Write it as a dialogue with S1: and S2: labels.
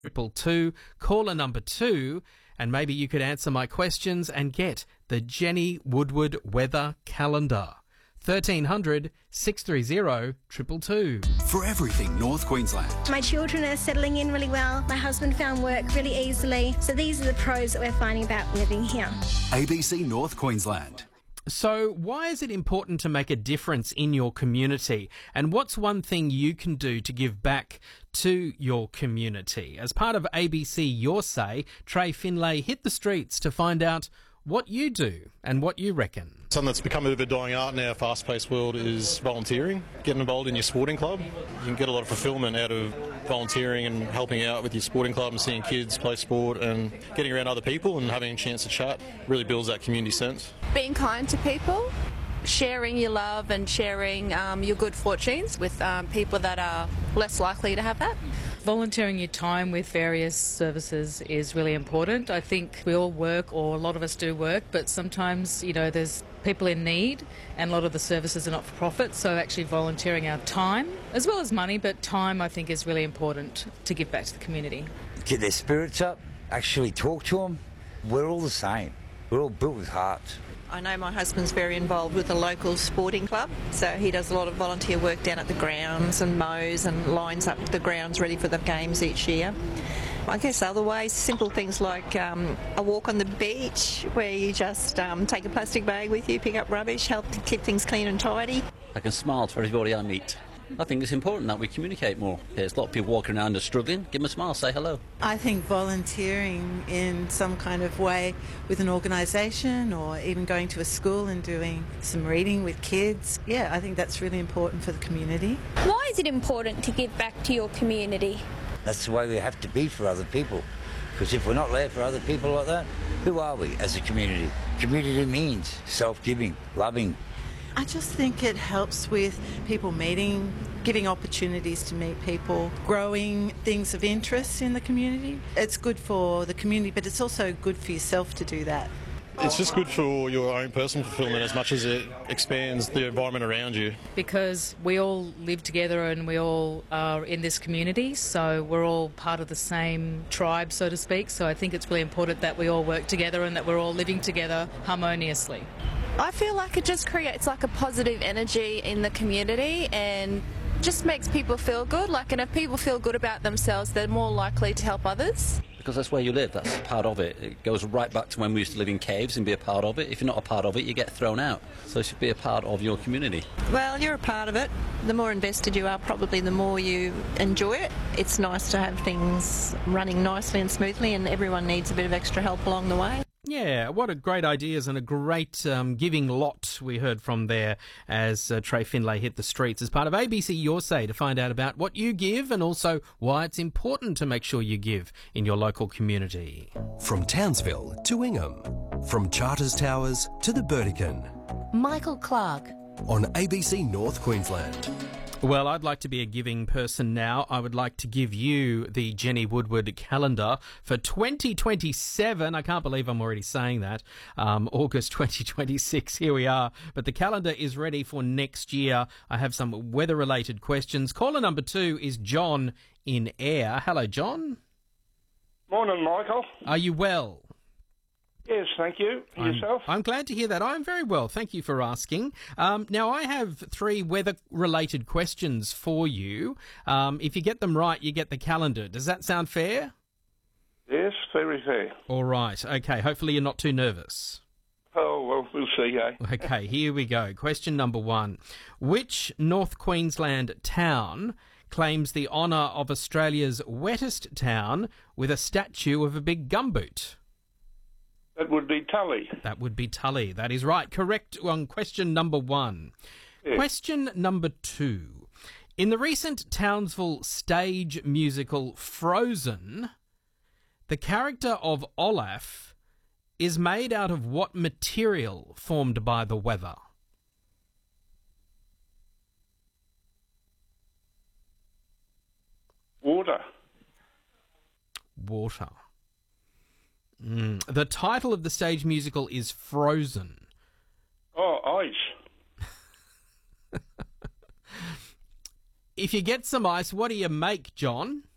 S1: 222, caller number 2, and maybe you could answer my questions and get the Jenny Woodward weather calendar. 1300 630 222.
S2: For everything North Queensland.
S3: My children are settling in really well. My husband found work really easily. So these are the pros that we're finding about living here.
S2: ABC North Queensland.
S1: So why is it important to make a difference in your community? And what's one thing you can do to give back to your community? As part of ABC Your Say, Trey Finlay hit the streets to find out what you do and what you reckon.
S4: Something that's become a bit of a dying art in our fast-paced world is volunteering. Getting involved in your sporting club. You can get a lot of fulfilment out of volunteering and helping out with your sporting club and seeing kids play sport and getting around other people and having a chance to chat. Really builds that community sense.
S5: Being kind to people, sharing your love and sharing your good fortunes with people that are less likely to have that.
S6: Volunteering your time with various services is really important. I think we all work, or a lot of us do work, but sometimes, there's people in need and a lot of the services are not for profit. So actually volunteering our time, as well as money, but time I think is really important to give back to the community.
S7: Get their spirits up, actually talk to them. We're all the same. We're all built with hearts.
S8: I know my husband's very involved with a local sporting club, so he does a lot of volunteer work down at the grounds and mows and lines up the grounds ready for the games each year. I guess other ways, simple things like a walk on the beach where you just take a plastic bag with you, pick up rubbish, help to keep things clean and tidy.
S9: I can smile to everybody I meet. I think it's important that we communicate more. There's a lot of people walking around and struggling. Give them a smile, say hello.
S10: I think volunteering in some kind of way with an organisation or even going to a school and doing some reading with kids, I think that's really important for the community.
S3: Why is it important to give back to your community?
S7: That's the way we have to be for other people. Because if we're not there for other people like that, who are we as a community? Community means self-giving, loving.
S10: I just think it helps with people meeting, giving opportunities to meet people, growing things of interest in the community. It's good for the community, but it's also good for yourself to do that.
S4: It's just good for your own personal fulfilment as much as it expands the environment around you.
S6: Because we all live together and we all are in this community, so we're all part of the same tribe, so to speak. So I think it's really important that we all work together and that we're all living together harmoniously.
S5: I feel like it just creates like a positive energy in the community and just makes people feel good. And if people feel good about themselves, they're more likely to help others.
S9: Because that's where you live, that's part of it. It goes right back to when we used to live in caves and be a part of it. If you're not a part of it, you get thrown out. So it should be a part of your community.
S8: Well, you're a part of it. The more invested you are, probably the more you enjoy it. It's nice to have things running nicely and smoothly, and everyone needs a bit of extra help along the way.
S1: Yeah, what a great ideas and a great giving lot we heard from there as Trey Finlay hit the streets as part of ABC Your Say to find out about what you give and also why it's important to make sure you give in your local community.
S11: From Townsville to Ingham, from Charters Towers to the Burdekin.
S12: Michael Clark
S11: on ABC North Queensland.
S1: Well, I'd like to be a giving person now. I would like to give you the Jenny Woodward calendar for 2027. I can't believe I'm already saying that. August 2026, here we are. But the calendar is ready for next year. I have some weather-related questions. Caller number 2 is John in Ayr. Hello, John.
S13: Morning, Michael.
S1: Are you well?
S13: Yes, thank you. Yourself?
S1: I'm glad to hear that. I'm very well. Thank you for asking. Now, I have 3 weather-related questions for you. If you get them right, you get the calendar. Does that sound fair?
S13: Yes, very fair.
S1: All right. Okay. Hopefully you're not too nervous.
S13: Oh, well, we'll see, eh?
S1: Okay, here we go. Question number 1. Which North Queensland town claims the honour of Australia's wettest town with a statue of a big gumboot?
S13: That would be Tully.
S1: That would be Tully. That is right. Correct on question number 1. Yes. Question number 2. In the recent Townsville stage musical Frozen, the character of Olaf is made out of what material formed by the weather?
S13: Water.
S1: Water. The title of the stage musical is Frozen.
S13: Oh, ice.
S1: If you get some ice, what do you make, John?